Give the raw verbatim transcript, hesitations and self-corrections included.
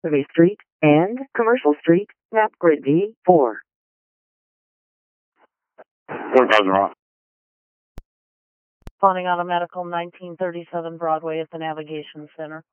City Street and Commercial Street, map grid D four. Four thousand Rock. Spawning Automatical nineteen thirty-seven Broadway at the Navigation Center.